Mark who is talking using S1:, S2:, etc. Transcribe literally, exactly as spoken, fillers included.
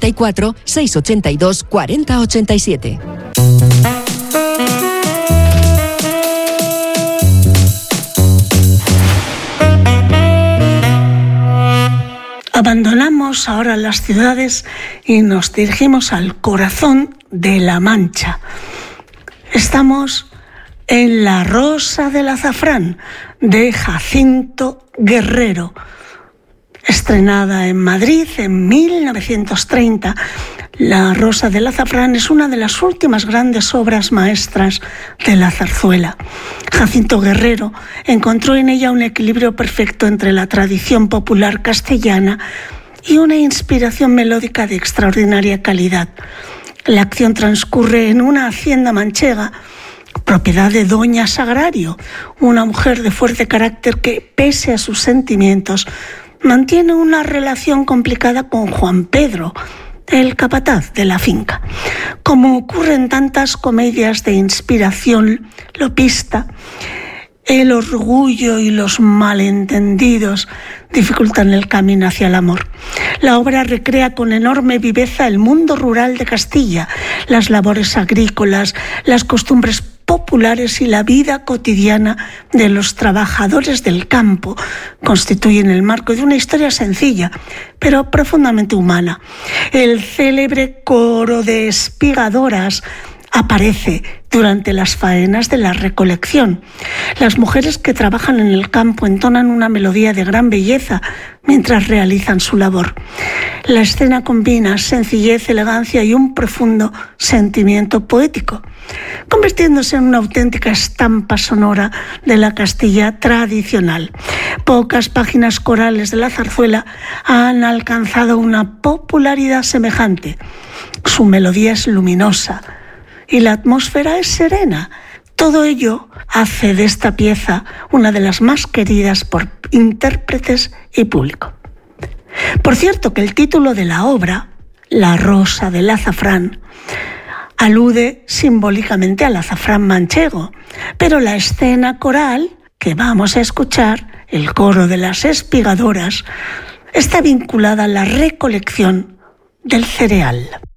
S1: noventa y cuatro, seiscientos ochenta y dos, cuarenta ochenta y siete.
S2: Abandonamos ahora las ciudades y nos dirigimos al corazón de La Mancha. Estamos en La Rosa del Azafrán, de Jacinto Guerrero, estrenada en Madrid en mil novecientos treinta. La Rosa del Azafrán es una de las últimas grandes obras maestras de la zarzuela. Jacinto Guerrero encontró en ella un equilibrio perfecto entre la tradición popular castellana y una inspiración melódica de extraordinaria calidad. La acción transcurre en una hacienda manchega, propiedad de Doña Sagrario, una mujer de fuerte carácter que, pese a sus sentimientos, mantiene una relación complicada con Juan Pedro, el capataz de la finca. Como ocurre en tantas comedias de inspiración lopista, el orgullo y los malentendidos dificultan el camino hacia el amor. La obra recrea con enorme viveza el mundo rural de Castilla, las labores agrícolas, las costumbres populares y la vida cotidiana de los trabajadores del campo. Constituyen el marco de una historia sencilla, pero profundamente humana. El célebre coro de espigadoras aparece durante las faenas de la recolección. Las mujeres que trabajan en el campo entonan una melodía de gran belleza mientras realizan su labor. La escena combina sencillez, elegancia y un profundo sentimiento poético, convirtiéndose en una auténtica estampa sonora de la Castilla tradicional. Pocas páginas corales de la zarzuela han alcanzado una popularidad semejante. Su melodía es luminosa y la atmósfera es serena. Todo ello hace de esta pieza una de las más queridas por intérpretes y público. Por cierto, que el título de la obra, La Rosa del Azafrán, alude simbólicamente al azafrán manchego, pero la escena coral que vamos a escuchar, el coro de las espigadoras, está vinculada a la recolección del cereal.